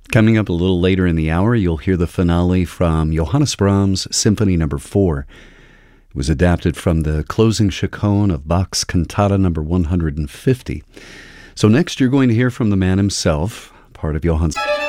Coming up a little later in the hour, you'll hear the finale from Johannes Brahms' Symphony No. 4. It was adapted from the closing chaconne of Bach's Cantata No. 150. So next, you're going to hear from the man himself, part of Johannes.